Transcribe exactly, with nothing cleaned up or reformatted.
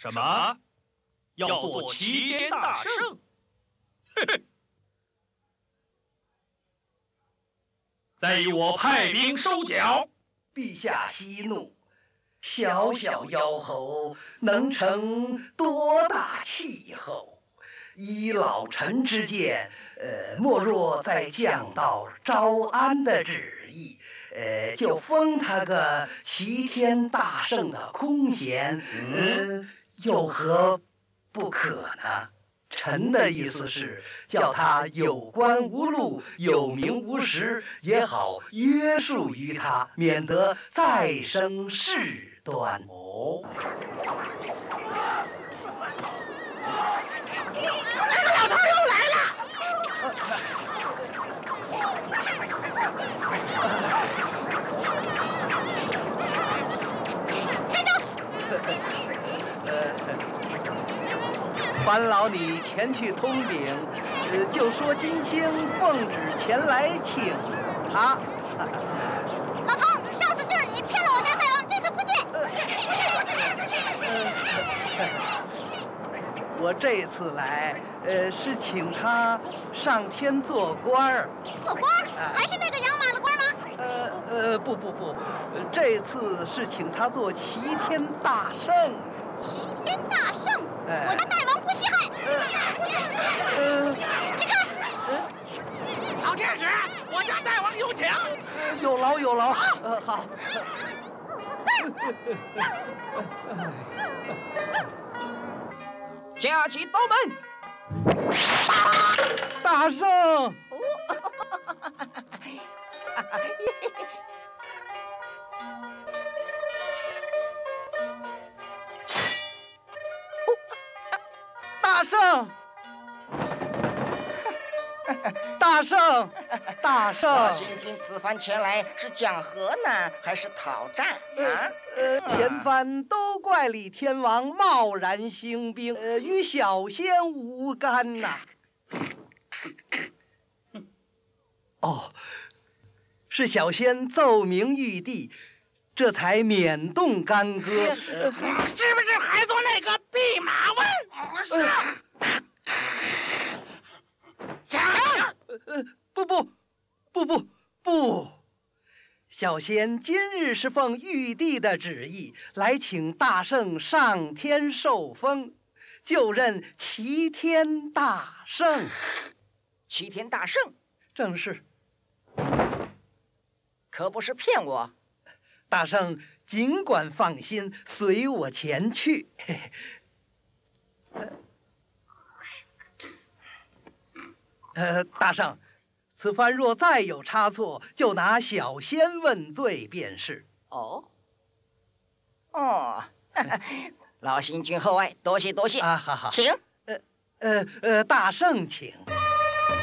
什么？要做齐天大圣？嘿嘿！再与我派兵收缴。 陛下息怒，小小妖猴能成多大气候？依老臣之见，呃，莫若再降到招安的旨意。呃，就封他个齐天大圣的空衔，呃，有何不可呢？臣的意思是，叫他有官无禄，有名无实，也好约束于他，免得再生事端。 哦， 那个老头又来了。 烦劳你前去通禀，呃，就说金星奉旨前来请他。 老头，上次就是你骗了我家大王，这次不见。 我这次来，呃，是请他上天做官儿。 做官儿？还是那个养马的官吗？ 呃呃，不不不，这次是请他做齐天大圣。 齐天大圣， 呃、 我家大王不稀罕。 呃， 你看， 老天使，我家大王有请。 呃、有劳有劳。呃，好。 架起刀门， 大圣。 哦大圣，大圣，大圣！ 老星君此番前来是讲和呢，还是讨战啊？ 呃，前番都怪李天王贸然兴兵，呃，与小仙无干呐。哦，是小仙奏明玉帝，这才免动干戈。呃、 是不是还做那个弼马温？是。讲。 呃，不不，不不不，小仙今日是奉玉帝的旨意来请大圣上天受封，就任齐天大圣。 齐天大圣， 正是。 可不是骗我。 大圣尽管放心，随我前去。呃，大圣，此番若再有差错，就拿小仙问罪便是。 哦，哦，老星君厚爱，多谢多谢啊，好好， 请。 呃呃呃，大圣请。